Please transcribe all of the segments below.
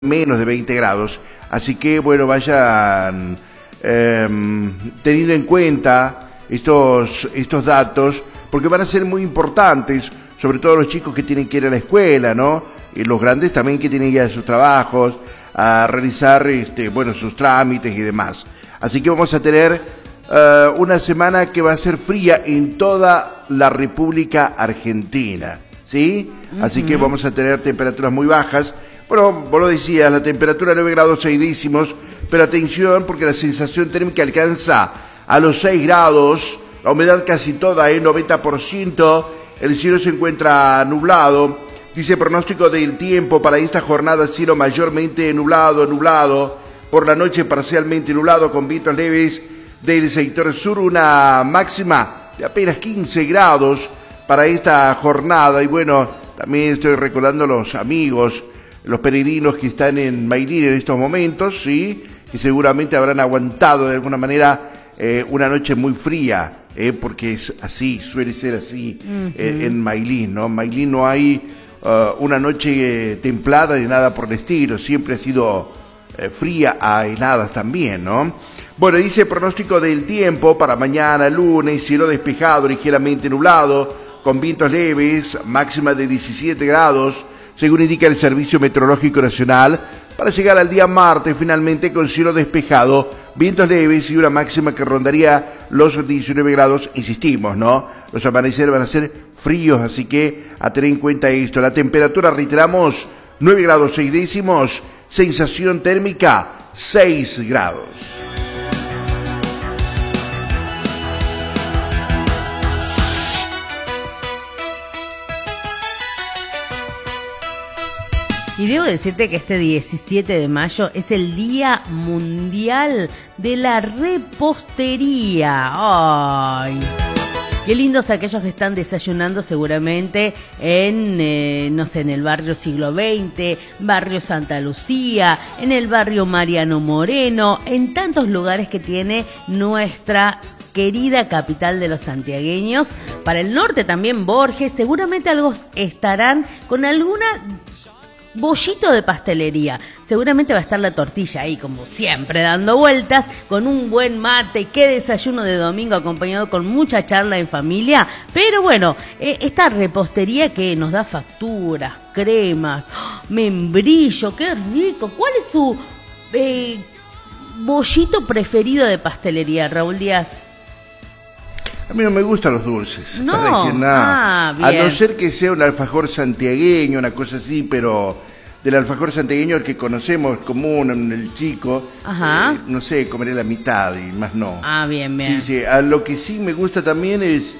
menos de 20 grados. Así que, bueno, vayan teniendo en cuenta estos datos, porque van a ser muy importantes, sobre todo los chicos que tienen que ir a la escuela, ¿no? Y los grandes también que tienen que ir a sus trabajos, a realizar, bueno, sus trámites y demás. Así que vamos a tener una semana que va a ser fría en toda la República Argentina, ¿sí? Así que vamos a tener temperaturas muy bajas. Bueno, vos lo decías, la temperatura 9 grados 6 décimos, pero atención porque la sensación térmica alcanza a los 6 grados, la humedad casi toda, 90%, el cielo se encuentra nublado. Dice pronóstico del tiempo para esta jornada: cielo mayormente nublado, por la noche parcialmente nublado con vientos leves del sector sur, una máxima de apenas 15 grados para esta jornada. Y bueno, también estoy recordando a los amigos, los peregrinos que están en Mailín en estos momentos, ¿sí? Que seguramente habrán aguantado de alguna manera una noche muy fría, porque es así, suele ser así en Mailín, ¿no? En Mailín no hay una noche templada ni nada por el estilo, siempre ha sido fría a heladas también, ¿no? Bueno, dice pronóstico del tiempo para mañana lunes: cielo despejado, ligeramente nublado, con vientos leves, máxima de 17 grados, según indica el Servicio Meteorológico Nacional, para llegar al día martes finalmente con cielo despejado, vientos leves y una máxima que rondaría los 19 grados, insistimos, ¿no? Los amaneceres van a ser fríos, así que a tener en cuenta esto. La temperatura, reiteramos, 9 grados 6 décimos, sensación térmica 6 grados. Y debo decirte que este 17 de mayo es el Día Mundial de la Repostería. ¡Ay! Qué lindos aquellos que están desayunando seguramente en, no sé, en el barrio Siglo XX, barrio Santa Lucía, en el barrio Mariano Moreno, en tantos lugares que tiene nuestra querida capital de los santiagueños. Para el norte también Borges, seguramente algo estarán con alguna bollito de pastelería. Seguramente va a estar la tortilla ahí, como siempre, dando vueltas, con un buen mate. Qué desayuno de domingo acompañado con mucha charla en familia. Pero bueno, esta repostería que nos da facturas, cremas, membrillo, qué rico. ¿Cuál es su bollito preferido de pastelería, Raúl Díaz? A mí no me gustan los dulces. No, bien. A no ser que sea un alfajor santiagueño, una cosa así, pero del alfajor santiagueño el que conocemos común, el chico, no sé, comeré la mitad y más no. Ah, bien. Sí. A lo que sí me gusta también es,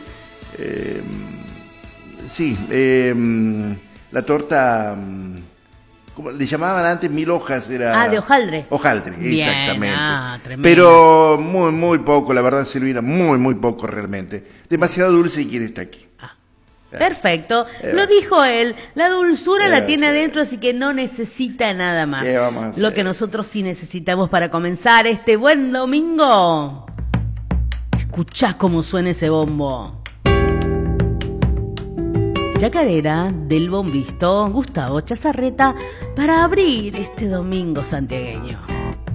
la torta, como le llamaban antes, 1000 hojas, era... de hojaldre. Hojaldre, bien, exactamente. Tremendo. Pero muy poco, la verdad, Silvina, muy poco realmente. Demasiado dulce y quiere estar aquí. Perfecto, lo dijo él, la dulzura la tiene adentro, así que no necesita nada más. ¿Qué vamos a hacer? Lo que nosotros sí necesitamos para comenzar este buen domingo. Escuchá cómo suena ese bombo. Chacarera del bombisto Gustavo Chazarreta para abrir este domingo santiagueño.